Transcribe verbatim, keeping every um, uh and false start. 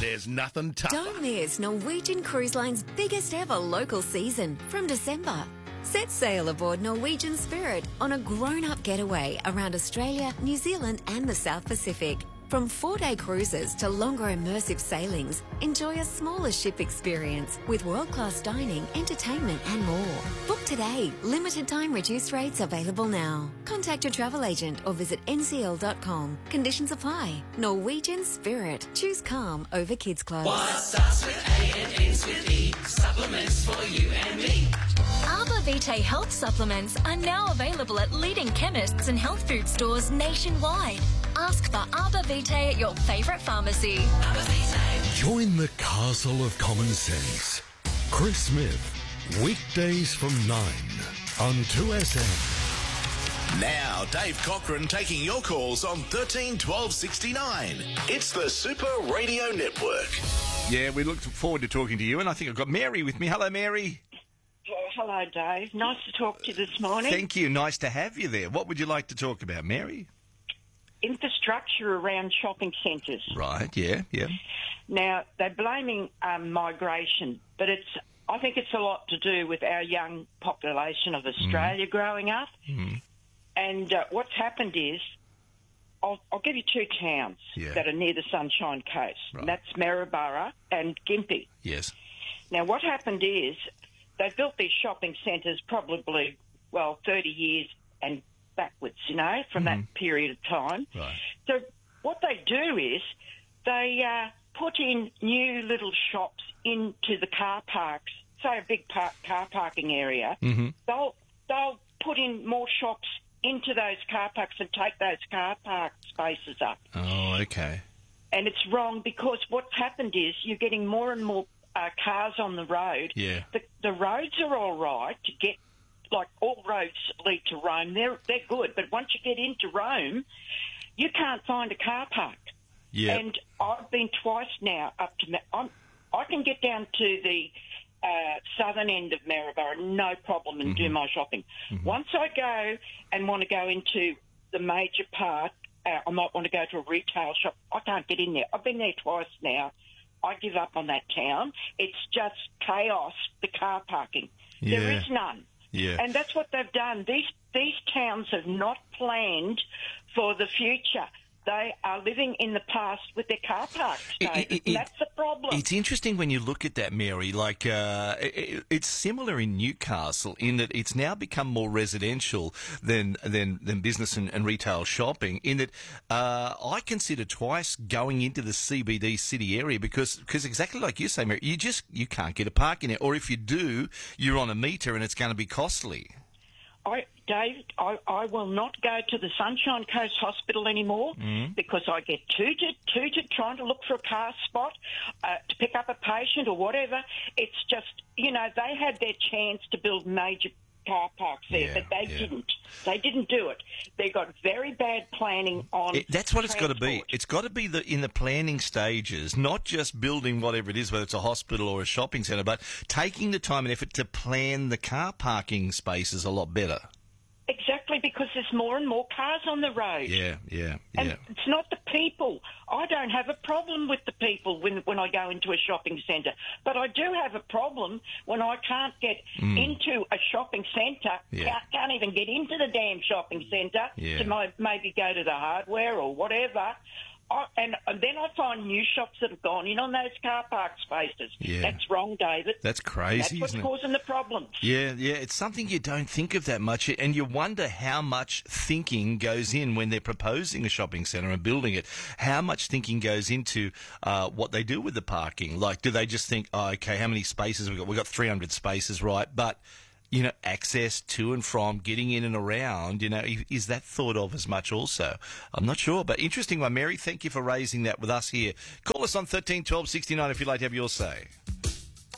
There's nothing tougher. Don't miss Norwegian Cruise Line's biggest ever local season from December. Set sail aboard Norwegian Spirit on a grown-up getaway around Australia, New Zealand and the South Pacific. From four-day cruises to longer immersive sailings, enjoy a smaller ship experience with world-class dining, entertainment and more. Book today. Limited time reduced rates available now. Contact your travel agent or visit n c l dot com. Conditions apply. Norwegian Spirit. Choose calm over kids clothes. What starts with A and ends with E. Supplements for you and me. Arbor Vitae health supplements are now available at leading chemists and health food stores nationwide. Ask for Arbor Vitae at your favourite pharmacy. Arbor Vitae. Join the castle of common sense. Chris Smith, weekdays from nine on two S M. Now, Dave Cochran taking your calls on thirteen twelve sixty-nine. It's the Super Radio Network. Yeah, we look forward to talking to you, and I think I've got Mary with me. Hello, Mary. Oh, hello, Dave. Nice to talk to you this morning. Thank you. Nice to have you there. What would you like to talk about, Mary? Infrastructure around shopping centres. Right, yeah, yeah. Now, they're blaming um, migration, but it's. I think it's a lot to do with our young population of Australia mm. growing up. Mm. And uh, what's happened is, I'll, I'll give you two towns yeah. that are near the Sunshine Coast. Right. And that's Maryborough and Gympie. Yes. Now, what happened is, they built these shopping centres probably, well, thirty years and backwards, you know, from mm. that period of time. Right. So what they do is they uh, put in new little shops into the car parks, say a big par- car parking area. Mm-hmm. They'll, they'll put in more shops into those car parks and take those car park spaces up. Oh, okay. And it's wrong because what's happened is you're getting more and more Uh, cars on the road. Yeah. The, the roads are all right to get, like all roads lead to Rome. They're they're good, but once you get into Rome, you can't find a car park. Yeah. And I've been twice now up to. I'm, I can get down to the uh, southern end of Maryborough, no problem, and mm-hmm. do my shopping. Mm-hmm. Once I go and want to go into the major part, uh, I might want to go to a retail shop. I can't get in there. I've been there twice now. I give up on that town. It's just chaos, the car parking. Yeah. There is none. Yeah. And that's what they've done. These these towns have not planned for the future. They are living in the past with their car parks, David, it, it, and that's the problem. It's interesting when you look at that, Mary. Like, uh, it, it's similar in Newcastle in that it's now become more residential than than, than business and, and retail shopping. In that, uh, I consider twice going into the C B D city area because because exactly like you say, Mary, you just you can't get a park in it, or if you do, you're on a meter and it's going to be costly. I, Dave, I, I will not go to the Sunshine Coast Hospital anymore mm. because I get tooted, tooted trying to look for a car spot uh, to pick up a patient or whatever. It's just, you know, they had their chance to build major car parks there, yeah, but they yeah. didn't. They didn't do it. They got very bad planning on it, That's what it's got to be. transport. It's got to be the in the planning stages, not just building whatever it is, whether it's a hospital or a shopping centre, but taking the time and effort to plan the car parking spaces a lot better. Exactly, because there's more and more cars on the road. Yeah, yeah, And yeah. it's not the people. I don't have a problem with the people when when I go into a shopping centre. But I do have a problem when I can't get Mm. into a shopping centre, Yeah. can't, can't even get into the damn shopping centre Yeah. to my, maybe go to the hardware or whatever. I, and, and then I find new shops that have gone in on those car park spaces. Yeah. That's wrong, David. That's crazy, That's what's isn't it? causing the problems. Yeah, yeah, it's something you don't think of that much, and you wonder how much thinking goes in when they're proposing a shopping centre and building it. How much thinking goes into uh, what they do with the parking? Like, do they just think, oh, okay, how many spaces we got? We've got three hundred spaces, right? But you know, access to and from, getting in and around, you know, is that thought of as much also? I'm not sure, but interesting one. Mary, thank you for raising that with us here. Call us on thirteen twelve sixty-nine if you'd like to have your say.